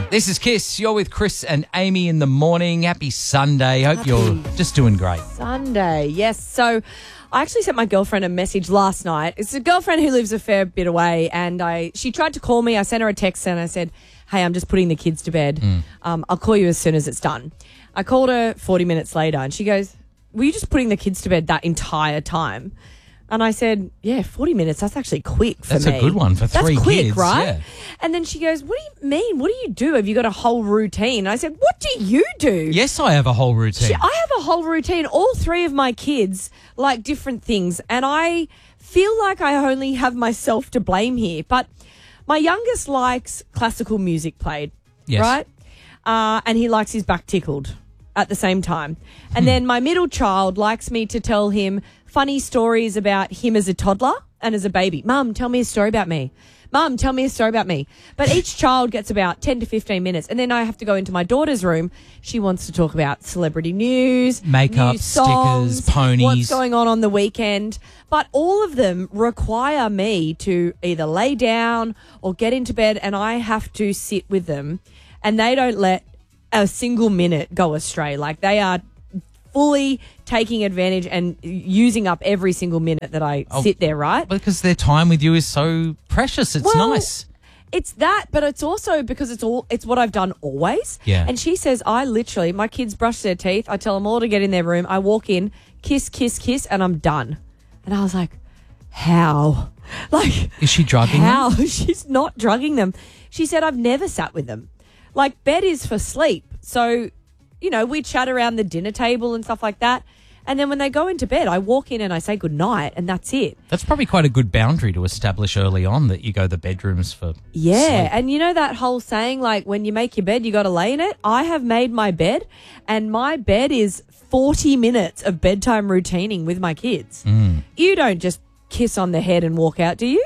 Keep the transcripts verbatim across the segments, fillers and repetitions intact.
This is Kiss. You're with Chris and Amy in the morning. Happy Sunday. Hope Happy you're just doing great. Sunday, yes. So I actually sent my girlfriend a message last night. It's a girlfriend who lives a fair bit away, and I she tried to call me. I sent her a text and I said, hey, I'm just putting the kids to bed. Mm. Um, I'll call you as soon as it's done. I called her forty minutes later and she goes, were you just putting the kids to bed that entire time? And I said, yeah, forty minutes, that's actually quick for that's me. That's a good one for three that's quick, kids. Right? Yeah. And then she goes, what do you mean? What do you do? Have you got a whole routine? And I said, what do you do? Yes, I have a whole routine. She, I have a whole routine. All three of my kids like different things. And I feel like I only have myself to blame here. But my youngest likes classical music played, yes. right? Uh, and he likes his back tickled at the same time. And hmm. then my middle child likes me to tell him funny stories about him as a toddler and as a baby. Mum, tell me a story about me. Mum, tell me a story about me. But each child gets about ten to fifteen minutes. And then I have to go into my daughter's room. She wants to talk about celebrity news, makeup, new songs, stickers, ponies. What's going on on the weekend. But all of them require me to either lay down or get into bed, and I have to sit with them. And they don't let a single minute go astray. Like, they are fully taking advantage and using up every single minute that I oh, sit there, right? Because their time with you is so precious. It's well, nice. It's that, but it's also because it's all it's what I've done always. Yeah. And she says, I literally, my kids brush their teeth. I tell them all to get in their room. I walk in, kiss, kiss, kiss, and I'm done. And I was like, how? Like, is she drugging how? them? She's not drugging them. She said, I've never sat with them. Like, bed is for sleep. So, you know, we chat around the dinner table and stuff like that. And then when they go into bed, I walk in and I say good night, and that's it. That's probably quite a good boundary to establish early on, that you go the bedrooms for Yeah, sleep. And you know that whole saying, like, when you make your bed, you got to lay in it? I have made my bed, and my bed is forty minutes of bedtime routining with my kids. Mm. You don't just kiss on the head and walk out, do you?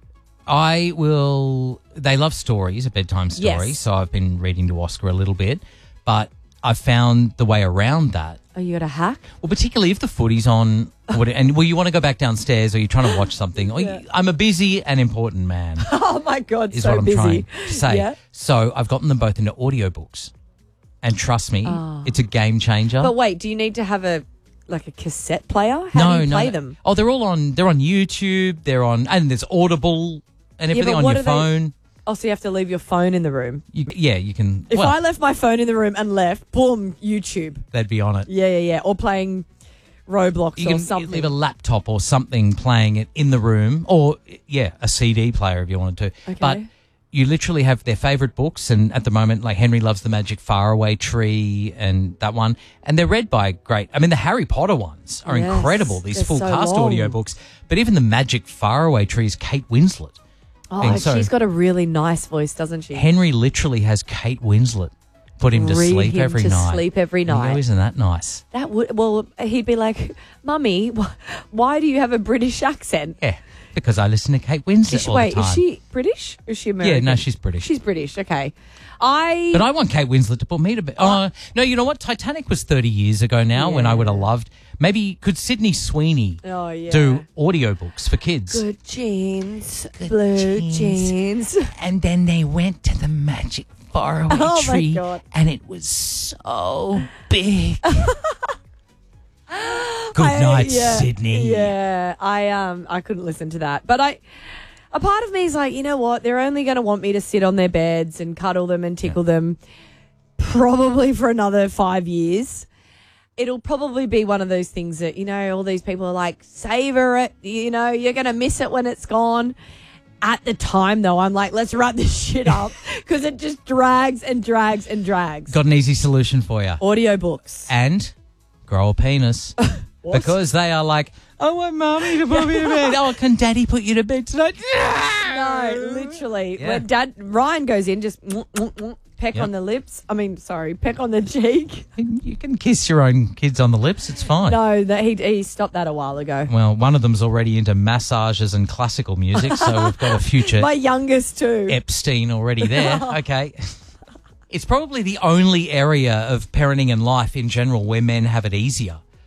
I will... They love stories, a bedtime story, yes. so I've been reading to Oscar a little bit, but I've found the way around that. Oh, you got a hack? Well, particularly if the footy's on, and well, you want to go back downstairs, or you're trying to watch something. Or yeah. you, I'm a busy and important man. Oh my God, is so what I'm busy. trying to say. Yeah. So I've gotten them both into audiobooks, and trust me, oh. it's a game changer. But wait, do you need to have a like a cassette player? How no, do you no, play no. them? Oh, they're all on. They're on YouTube. They're on, and there's Audible and everything yeah, on your phone. They- Oh, so you have to leave your phone in the room? You, yeah, you can. If well, I left my phone in the room and left, boom, YouTube. They'd be on it. Yeah, yeah, yeah. Or playing Roblox you or can something. leave a laptop or something playing it in the room, or, yeah, a C D player if you wanted to. Okay. But you literally have their favourite books, and at the moment, like Henry Loves the Magic Faraway Tree and that one, and they're read by great... I mean, the Harry Potter ones are yes, incredible, these full so cast long. audiobooks. But even the Magic Faraway Tree is Kate Winslet. Oh, so she's got a really nice voice, doesn't she? Henry literally has Kate Winslet put him to Read sleep him every to night. sleep every And you night. go, isn't that nice? That would well, he'd be like, "Mummy, wh- why do you have a British accent?" Yeah, because I listen to Kate Winslet Is she, all wait, the time. is she British or is she American? Yeah, no, she's British. She's British. Okay, I. But I want Kate Winslet to put me to bed. Oh, no, you know what? Titanic was thirty years ago now, when I would have loved. Maybe could Sydney Sweeney oh, yeah. do audiobooks for kids? Good jeans, Good blue jeans. jeans. And then they went to the Magic Faraway Oh, my Tree, God. and it was so big. Good I- night, yeah, Sydney. Yeah, I um, I couldn't listen to that, but I. A part of me is like, you know what? They're only going to want me to sit on their beds and cuddle them and tickle yeah. them, probably for another five years. It'll probably be one of those things that, you know, all these people are like, savor it. You know, you're going to miss it when it's gone. At the time, though, I'm like, let's wrap this shit up because it just drags and drags and drags. Got an easy solution for you. Audiobooks. And grow a penis. Because they are like, I want Mommy to put me to bed. Oh, can Daddy put you to bed tonight? No, literally. Yeah. When Dad Ryan goes in, just mwah, mwah, mwah, peck Yep. on the lips. I mean, sorry, peck on the cheek. You can kiss your own kids on the lips. It's fine. No, that he he stopped that a while ago. Well, one of them's already into massages and classical music, so we've got a future My youngest too. Epstein already there. Okay. It's probably the only area of parenting and life in general where men have it easier.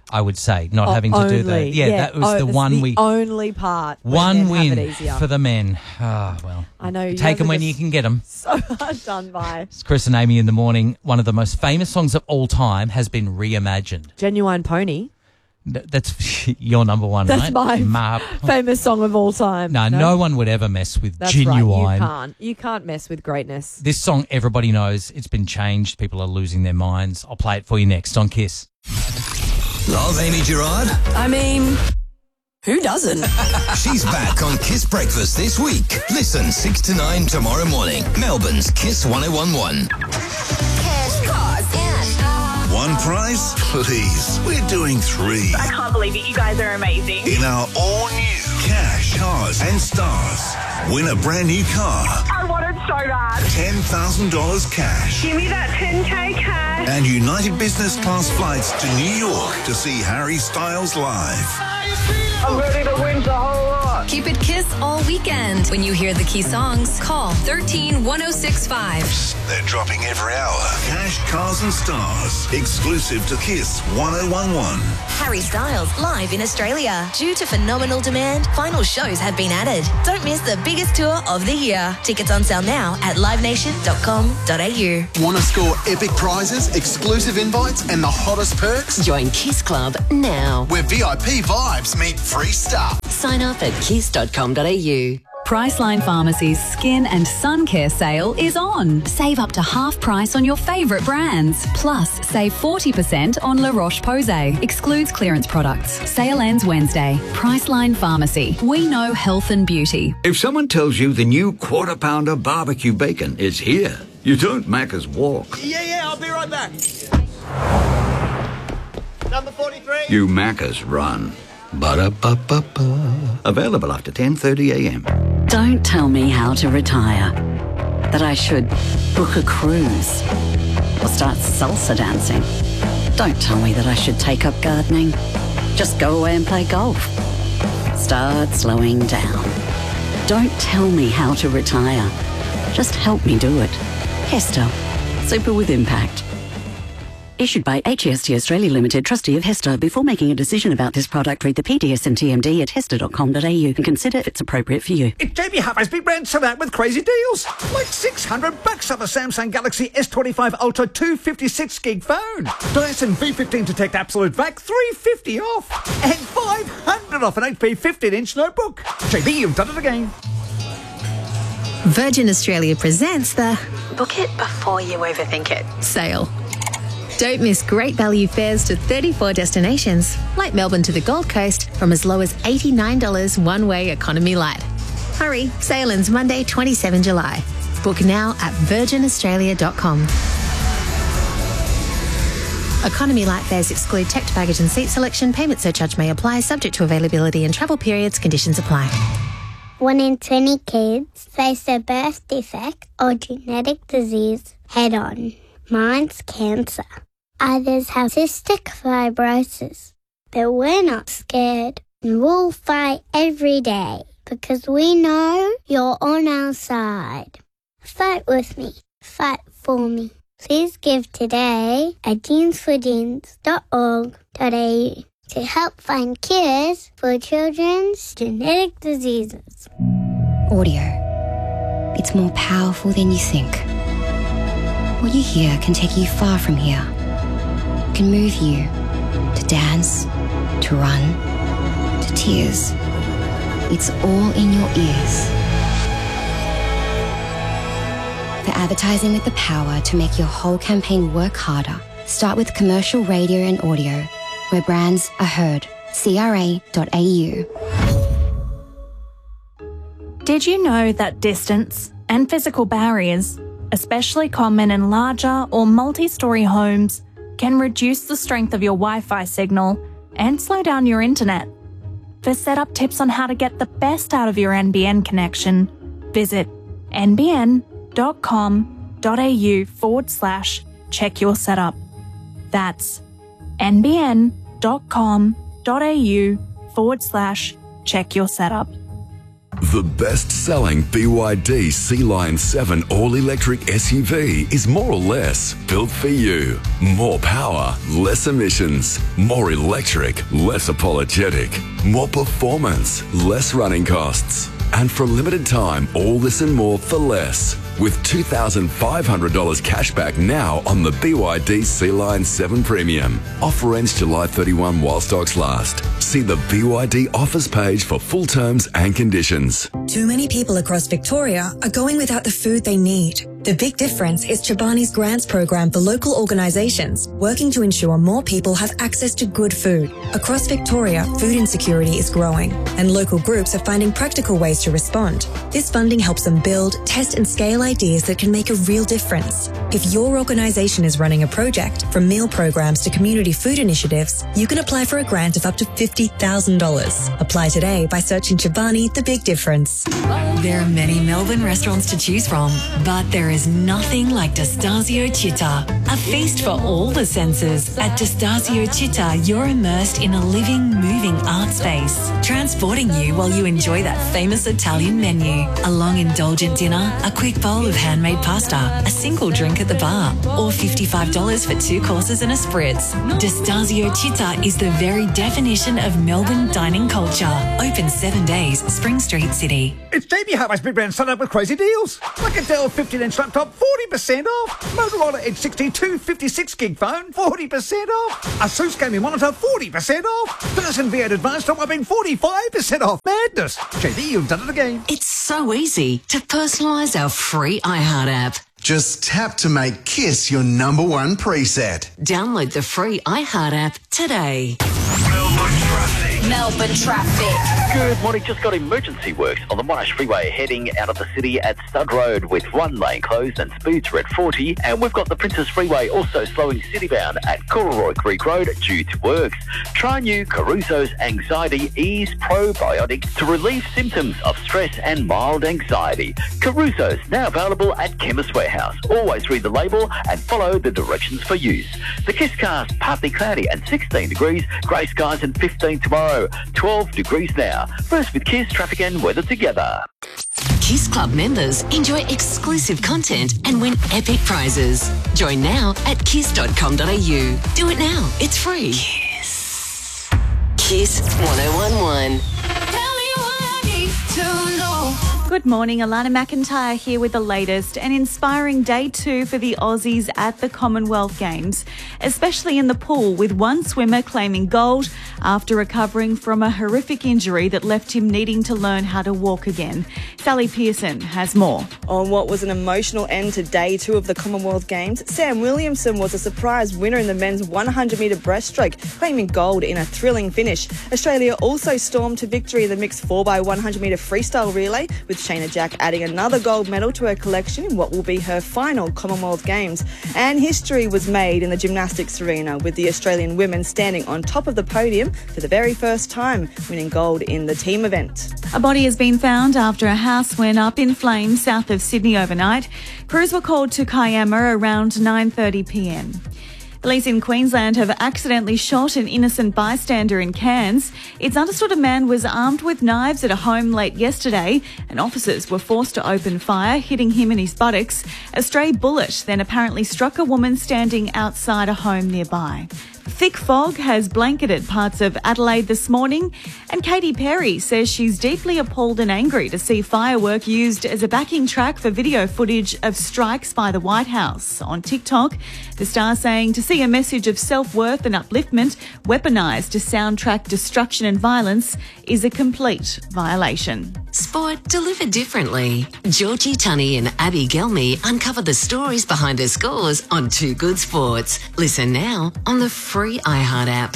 I would say, not Oh, having to only. do the yeah, Yeah. that was Oh, the that's one the we only part. when one men have win it easier. for the men. Ah, well, I know. You take guys them are when just you can get them. So hard done by. It's Chris and Amy in the morning. One of the most famous songs of all time has been reimagined. Genuine Pony. Th- That's your number one, That's right? my Ma- famous song of all time. no, no one would ever mess with That's Genuine. right. You can't. You can't mess with greatness. This song, everybody knows. It's been changed. People are losing their minds. I'll play it for you next on Kiss. Love Amy Gerard? I mean, who doesn't? She's back on Kiss Breakfast this week. Listen six to nine tomorrow morning. Melbourne's Kiss one oh one one. Cash, cars, and One prize? Please. We're doing three. I can't believe it. You guys are amazing. In our all-new Cash, Cars and Stars. Win a brand new car. I want it so bad. ten thousand dollars cash. Give me that ten K cash. And United Business Class flights to New York to see Harry Styles live. I'm ready to win the whole lot. Keep it Kiss all weekend. When you hear the key songs, call thirteen one oh six five. They're dropping every hour. Cash, Cars and Stars. Exclusive to Kiss one oh one one. Harry Styles live in Australia. Due to phenomenal demand, final shows have been added. Don't miss the biggest tour of the year. Tickets on sale now at live nation dot com dot a u. Want to score epic prizes, exclusive invites, and the hottest perks? Join Kiss Club now. Where V I P vibes meet free stuff. Sign up at kiss dot com dot a u. Priceline Pharmacy's Skin and Sun Care sale is on. Save up to half price on your favourite brands. Plus, save forty percent on La Roche-Posay. Excludes clearance products. Sale ends Wednesday. Priceline Pharmacy. We know health and beauty. If someone tells you the new Quarter Pounder barbecue bacon is here, you don't Macca's walk. Yeah, yeah, I'll be right back. Number forty-three. You Macca's run. Ba-da-ba-ba-ba. Available after ten thirty a m. Don't tell me how to retire. That I should book a cruise or start salsa dancing. Don't tell me that I should take up gardening. Just go away and play golf. Start slowing down. Don't tell me how to retire. Just help me do it. Hester. Super with impact. Issued by H E S T Australia Limited, trustee of Hester. Before making a decision about this product, read the P D S and T M D at hester dot com dot a u and consider if it's appropriate for you. It's J B Huff's big brand sell out with crazy deals. Like six hundred bucks off a Samsung Galaxy S twenty-five Ultra two fifty-six gig phone. Dyson V fifteen Detect Absolute Vac three fifty off. And five hundred off an H P fifteen inch notebook. J B, you've done it again. Virgin Australia presents the Book it before you overthink it sale. Don't miss great value fares to thirty-four destinations, like Melbourne to the Gold Coast, from as low as eighty-nine dollars one-way economy light. Hurry, sale ends Monday, the twenty-seventh of July. Book now at virgin australia dot com. Economy light fares exclude checked baggage and seat selection. Payment surcharge may apply, subject to availability and travel periods. Conditions apply. One in twenty kids face a birth defect or genetic disease head on. Mine's cancer. Others have cystic fibrosis. But we're not scared. And we'll fight every day because we know you're on our side. Fight with me. Fight for me. Please give today at jeans for jeans dot org dot a u to help find cures for children's genetic diseases. Audio. It's more powerful than you think. What you hear can take you far from here. Can move you to dance, to run, to tears. It's all in your ears. For advertising with the power to make your whole campaign work harder, start with commercial radio and audio, where brands are heard. C R A dot A U. Did you know that distance and physical barriers, especially common in larger or multi-storey homes, can reduce the strength of your Wi-Fi signal and slow down your internet? For setup tips on how to get the best out of your N B N connection, visit n b n dot com dot a u forward slash check your setup. That's n b n dot com dot a u forward slash check your setup. The best-selling B Y D Sea Lion seven all-electric S U V is more or less built for you. More power, less emissions. More electric, less apologetic. More performance, less running costs. And for a limited time, all this and more for less. With two thousand five hundred dollars cash back now on the B Y D Sea Lion seven Premium. Offer ends July thirty-first while stocks last. See the B Y D offers page for full terms and conditions. Too many people across Victoria are going without the food they need. The Big Difference is Chobani's grants program for local organisations working to ensure more people have access to good food. Across Victoria, food insecurity is growing and local groups are finding practical ways to respond. This funding helps them build, test and scale ideas that can make a real difference. If your organisation is running a project, from meal programs to community food initiatives, you can apply for a grant of up to fifty thousand dollars. Apply today by searching Chobani The Big Difference. There are many Melbourne restaurants to choose from, but there is nothing like Destasio Città, a feast for all the senses. At Destasio Città, you're immersed in a living, moving art space, transporting you while you enjoy that famous Italian menu. A long, indulgent dinner, a quick bowl of handmade pasta, a single drink at the bar, or fifty-five dollars for two courses and a spritz. Destasio Città is the very definition of Melbourne dining culture. Open seven days, Spring Street, City. It's J B Harvey's Big Brand Sun Up with crazy deals. Like a Dell fifteen inch laptop, forty percent off. Motorola Edge sixty-two fifty-six gig phone, forty percent off. Asus gaming monitor, forty percent off. Dyson V eight Advanced top up in forty-five percent off. Madness. J B, you've done it again. It's so easy to personalise our free iHeart app. Just tap to make Kiss your number one preset. Download the free iHeart app today. Melbourne traffic. Good morning. Just got emergency works on the Monash Freeway heading out of the city at Stud Road with one lane closed and speeds are at forty. And we've got the Princess Freeway also slowing citybound at Coolroy Creek Road due to works. Try new Caruso's Anxiety Ease Probiotic to relieve symptoms of stress and mild anxiety. Caruso's now available at Chemist Warehouse. Always read the label and follow the directions for use. The Kisscast partly cloudy and sixteen degrees. Grey skies and fifteen tomorrow. twelve degrees now. First with Kiss, traffic and weather together. Kiss Club members enjoy exclusive content and win epic prizes. Join now at kiss dot com dot a u. Do it now. It's free. Kiss. Kiss one oh one one. Good morning, Alana McIntyre here with the latest. An inspiring day two for the Aussies at the Commonwealth Games, especially in the pool, with one swimmer claiming gold after recovering from a horrific injury that left him needing to learn how to walk again. Sally Pearson has more. On what was an emotional end to day two of the Commonwealth Games, Sam Williamson was a surprise winner in the men's one hundred metre breaststroke, claiming gold in a thrilling finish. Australia also stormed to victory in the mixed four by one hundred metre freestyle relay, with Shayna Jack adding another gold medal to her collection in what will be her final Commonwealth Games. And history was made in the gymnastics arena, with the Australian women standing on top of the podium for the very first time, winning gold in the team event. A body has been found after a house went up in flames south of Sydney overnight. Crews were called to Kiama around nine thirty p m. Police in Queensland have accidentally shot an innocent bystander in Cairns. It's understood a man was armed with knives at a home late yesterday, and officers were forced to open fire, hitting him in his buttocks. A stray bullet then apparently struck a woman standing outside a home nearby. Thick fog has blanketed parts of Adelaide this morning, and Katy Perry says she's deeply appalled and angry to see firework used as a backing track for video footage of strikes by the White House. On TikTok, the star saying to see a message of self-worth and upliftment weaponised to soundtrack destruction and violence is a complete violation. Sport delivered differently. Georgie Tunney and Abby Gelmy uncover the stories behind their scores on Too Good Sports. Listen now on the free iHeart app.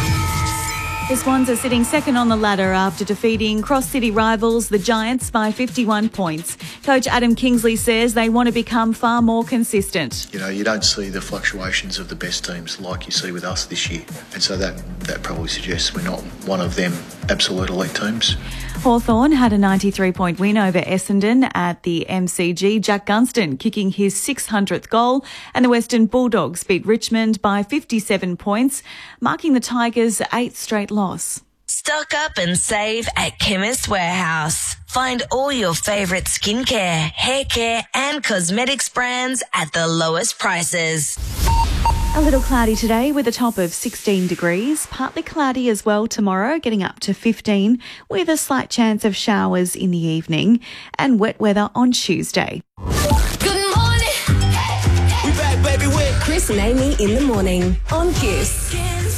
The Swans are sitting second on the ladder after defeating cross-city rivals, the Giants, by fifty-one points. Coach Adam Kingsley says they want to become far more consistent. You know, you don't see the fluctuations of the best teams like you see with us this year. And so that, that probably suggests we're not one of them absolute elite teams. Hawthorn had a ninety-three point win over Essendon at the M C G. Jack Gunston kicking his six hundredth goal, and the Western Bulldogs beat Richmond by fifty-seven points, marking the Tigers' eighth straight loss. Stock up and save at Chemist Warehouse. Find all your favourite skincare, hair care and cosmetics brands at the lowest prices. A little cloudy today with a top of sixteen degrees. Partly cloudy as well tomorrow, getting up to fifteen with a slight chance of showers in the evening and wet weather on Tuesday. Good morning. We back, baby, with Chris and Amy in the morning on Kiss.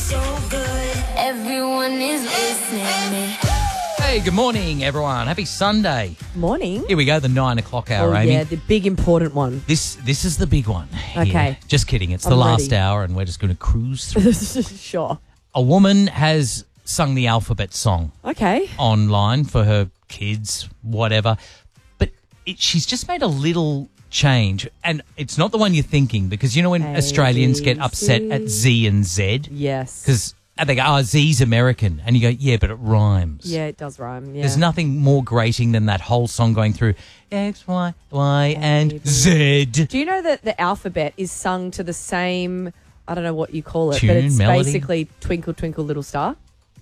Everyone is listening. Hey, good morning, everyone. Happy Sunday. Morning. Here we go, the nine o'clock hour, oh, Amy. yeah, the big important one. This this is the big one. Okay. Here. Just kidding. It's I'm the last ready. hour, and we're just going to cruise through. Sure. A woman has sung the alphabet song Okay. online for her kids, whatever. But it, she's just made a little change, and it's not the one you're thinking, because you know when A, Australians B, get upset C. at Z and Z? Yes. Because they go, oh, Z's American. And you go, yeah, but it rhymes. Yeah, it does rhyme. Yeah. There's nothing more grating than that whole song going through X, Y, Y, and Z. Do you know that the alphabet is sung to the same, I don't know what you call it, Tune, but it's melody? basically Twinkle, Twinkle, Little Star?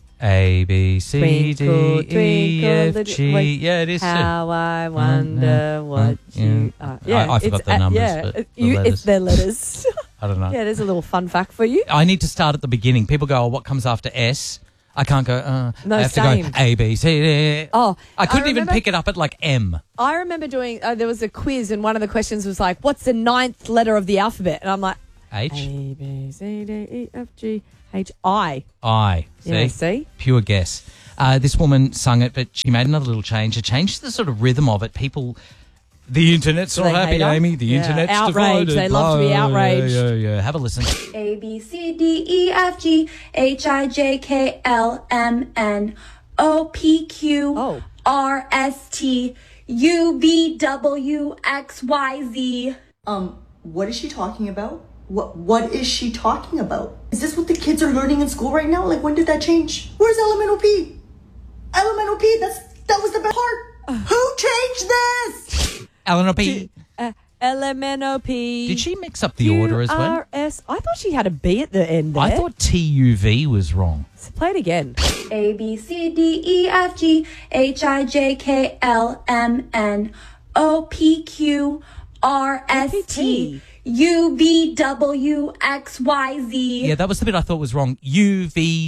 A, B, C, Twinkle, D, E, twinkle, F, little- G. wait, Yeah, it is. too. How I wonder Uh, what uh, you yeah. are. Yeah, I- I forgot it's the a- numbers, Yeah, but it- the you, letters. it's their letters. I don't know. Yeah, there's a little fun fact for you. I need to start at the beginning. People go, oh, what comes after S? I can't go, uh, No, I have same. to go A, B, C, D. Oh, I couldn't I even remember- pick it up at like M. I remember doing, uh, there was a quiz and one of the questions was like, what's the ninth letter of the alphabet? And I'm like, H? A, B, C, D, E, F, G, H, I. I. See? Yeah, see? Pure guess. Uh, this woman sung it, but she made another little change. It changed the sort of rhythm of it. People, the internet's so They happy, hate her? Amy. The Yeah. internet's Outraged. divided. They love to be Oh, yeah, outraged. Yeah, yeah, Have a listen. A, B, C, D, E, F, G, H, I, J, K, L, M, N, O, P, Q, R, S, T, U, V, W, X, Y, Z. Um, what is she talking about? What What is she talking about? Is this what the kids are learning in school right now? Like, when did that change? Where's Elemental P? Elemental P, that's, that was the best part. Who changed this? Eleanor P. Uh, L M N O P. Did she mix up the order as well? R S. I thought she had a B at the end there. I thought T U V was wrong. Play it again. A, B, C, D, E, F, G, H, I, J, K, L, M, N, O, P, Q, R, S, T, U, V, W, X, Y, Z. Yeah, that was the bit I thought was wrong. U V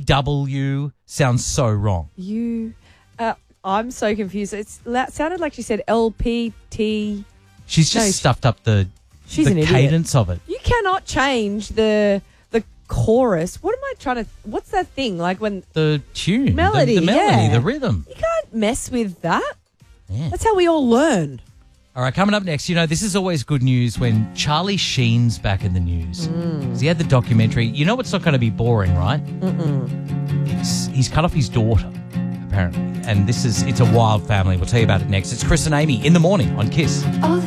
W sounds so wrong. You. Uh, I'm so confused. It's that sounded like she said L P T. She's just No, she- stuffed up the, She's the an idiot. cadence of it. You cannot change the the chorus. What am I trying to? What's that thing like when The tune. the- melody? The, melody, yeah. the rhythm. You can't mess with that. Yeah. That's how we all learn. All right, coming up next, you know, this is always good news when Charlie Sheen's back in the news. Mm. 'Cause he had the documentary. You know it's not going to be boring, right? Mm-mm. It's, he's cut off his daughter, apparently. And this is, it's a wild family. We'll tell you about it next. It's Chris and Amy in the morning on Kiss. Oh,